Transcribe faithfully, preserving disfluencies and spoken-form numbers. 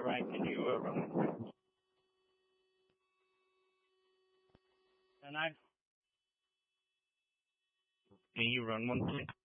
right. Can you uh, run one? And I, can you run one, please?